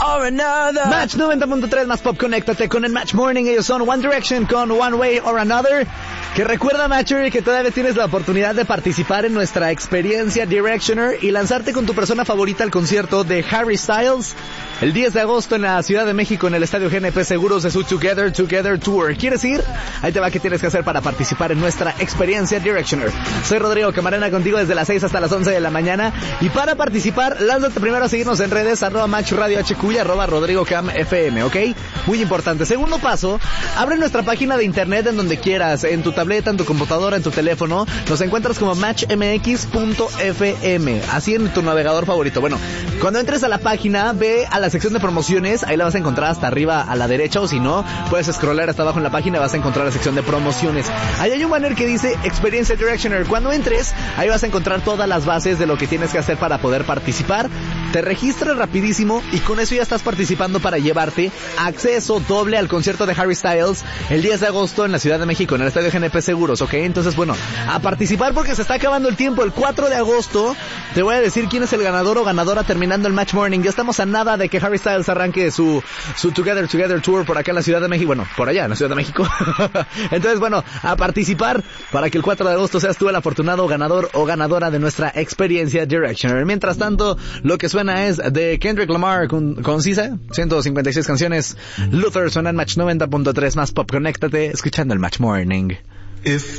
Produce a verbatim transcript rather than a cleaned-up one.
or another. Match noventa punto tres más pop, conéctate con el Match Morning. Ellos son One Direction con One Way or Another. Que recuerda, Matcher, que todavía tienes la oportunidad de participar en nuestra experiencia Directioner y lanzarte con tu persona favorita al concierto de Harry Styles el diez de agosto en la Ciudad de México en el Estadio G N P Seguros de su Together Together Tour. ¿Quieres ir? Ahí te va qué tienes que hacer para participar en nuestra experiencia Directioner. Soy Rodrigo Camarena contigo desde las seis hasta las once de la mañana. Y para participar, lánzate primero a seguirnos en redes, arroba Match Radio H Q y arroba Rodrigo Cam F M, ¿ok? Muy importante. Segundo paso, abre nuestra página de internet en donde quieras, en tu tableta, en tu computadora, en tu teléfono. Nos encuentras como match m x punto f m, así en tu navegador favorito. Bueno, cuando entres a la página, ve a la sección de promociones, ahí la vas a encontrar hasta arriba a la derecha, o si no, puedes scrollar hasta abajo en la página y vas a encontrar la sección de promociones. Ahí hay un banner que dice Experiencia Directioner. Cuando entres, ahí vas a encontrar todas las bases de lo que tienes que hacer para poder participar. Te registras rapidísimo y con eso ya estás participando para llevarte acceso doble al concierto de Harry Styles el diez de agosto en la Ciudad de México, en el Estadio G N P Seguros, ¿ok? Entonces, bueno, a participar porque se está acabando el tiempo. El cuatro de agosto te voy a decir quién es el ganador o ganadora terminando el Match Morning. Ya estamos a nada de que Harry Styles arranque su, su Together Together Tour por acá en la Ciudad de México. Bueno, por allá en la Ciudad de México. Entonces, bueno, a participar para que el cuatro de agosto seas tú el afortunado ganador o ganadora de nuestra experiencia Directioner. Mientras tanto, lo que suena es de Kendrick Lamar con, con Sisa, ciento cincuenta y seis canciones. Luther suena en Match noventa punto tres más pop. Conéctate escuchando el Match Morning. If